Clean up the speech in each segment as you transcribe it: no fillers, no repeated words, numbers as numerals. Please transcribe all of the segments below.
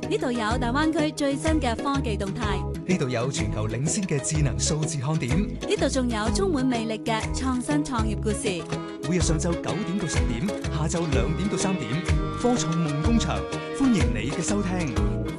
呢度有大灣區最新嘅科技動態， 呢度有全球領先嘅智能數字看點， 呢度仲有充滿魅力嘅創新創業故事。 每日上晝9點到10點，下晝2點到3點，科創夢工場，歡迎你嘅收聽。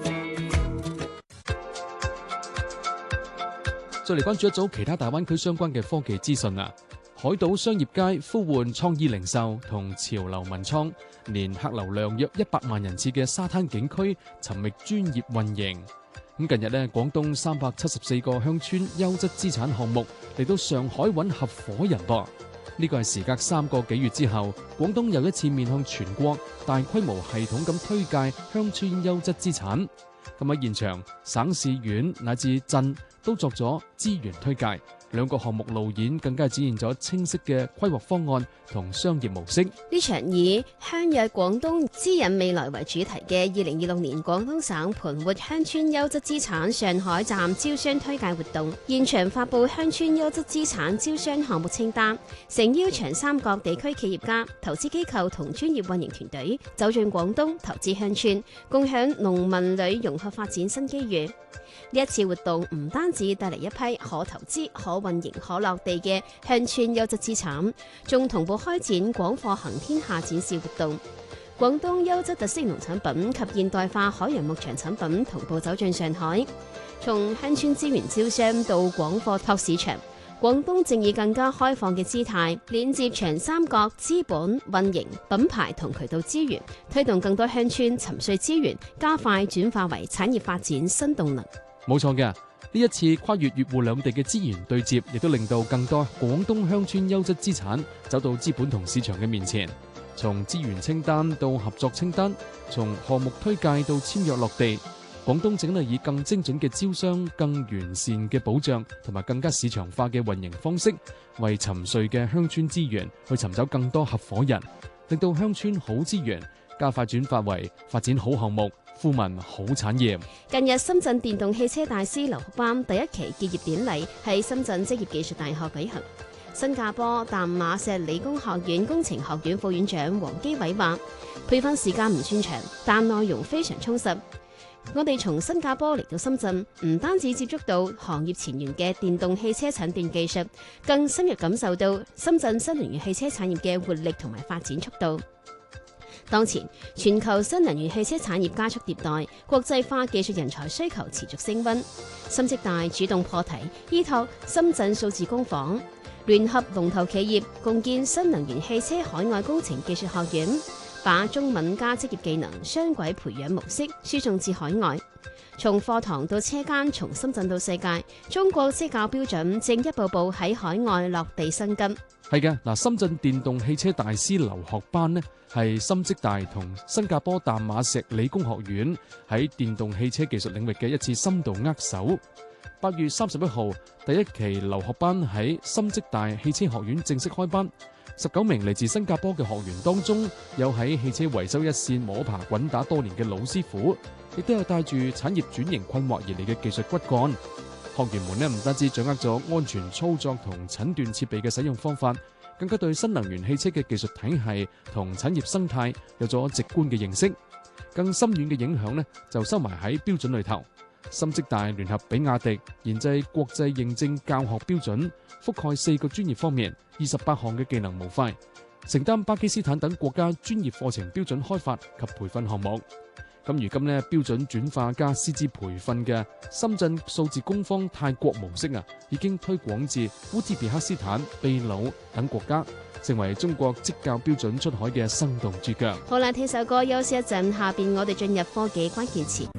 再嚟關注一組其他大灣區相關嘅科技資訊啊！海島商業街呼喚創意零售同潮流文創，年客流量約100萬人次嘅沙灘景區尋覓專業運營。咁近日呢，廣東374個鄉村優質資產項目嚟到上海揾合夥人噃。呢個係時隔3個幾月之後，廣東又一次面向全國大規模系統咁推介鄉村優質資產。咁喺現場，省市縣乃至鎮都作咗資源推介。兩個項目路演更加展現咗清晰嘅規劃方案同商業模式。 呢場以鄉約廣東滋引未來為主題嘅2026年廣東省盤活鄉村優質資產上海站招商推介活動，現場發佈鄉村優質資產招商項目清單，誠邀長三角地區企業家、投資機構同專業運營團隊走進廣東投資鄉村，共享農民旅融合發展新機遇。呢一次活動唔單止帶嚟一批可投資、可運營、可落地嘅鄉村優質資產，仲同步開展廣貨行天下展示活動。廣東優質特色農產品及現代化海洋牧場產品同步走進上海，從鄉村資源招商到廣貨拓市場，廣東正以更加開放嘅姿態，連接長三角資本、運營、品牌同渠道資源，推動更多鄉村沉睡資源，加快轉化為產業發展新動能。 冇錯嘅，呢一次跨越粵滬兩地嘅資源對接，亦都令到更多廣東鄉村優質資產走到資本同市場嘅面前。從資源清單到合作清單，從項目推介到簽約落地，廣東正係以更精準嘅招商、更完善嘅保障同埋更加市場化嘅運營方式，為沉睡嘅鄉村資源去尋找更多合夥人，令到鄉村好資源加快轉化為發展好項目、富民好產業。 近日，深圳電動汽車大師留學班第一期結業典禮喺深圳職業技術大學舉行。新加坡淡馬錫理工學院工程學院副院長黃基偉話：培訓時間唔算長，但內容非常充實。我哋從新加坡嚟到深圳，唔單止接觸到行業前沿嘅電動汽車診斷技術，更深入感受到深圳新能源汽車產業嘅活力同埋發展速度。當前，全球新能源汽車產業加速迭代，國際化技術人才需求持續升溫。深職大主動破題，依託深圳數字工坊，聯合龍頭企業，共建新能源汽車海外工程技術學院，把中文加職業技能雙軌培養模式輸送至海外。從課堂到車間，從深圳到世界，中國職教標準正一步步喺海外落地生根。 係嘅，嗱，深圳電動汽車大師留學班呢，係深職大同新加坡淡馬錫理工學院喺電動汽車技術領域嘅一次深度握手。8月31號，第一期留學班喺深職大汽車學院正式開班。19名嚟自新加坡嘅學員當中，有喺汽車維修一線摸爬滾打多年嘅老師傅，亦都有帶住產業轉型困惑而嚟嘅技術骨幹。學員們呢，唔單止掌握咗安全操作同診斷設備嘅使用方法，更加對新能源汽車嘅技術體系同產業生態有咗直觀嘅認識。更深遠嘅影響呢，就收埋喺標準裏頭。深職大聯合比亞迪研製國際認證教學標準，覆蓋4個專業方面，28項嘅技能模塊，承擔巴基斯坦等國家專業課程標準開發及培訓項目。咁如今呢，標準轉化加師資培訓嘅深圳數字工坊泰國模式啊，已經推廣至烏茲別克斯坦、秘魯等國家，成為中國職教標準出海嘅生動注腳。 好啦，聽首歌休息一陣，下邊我哋進入科技關鍵詞。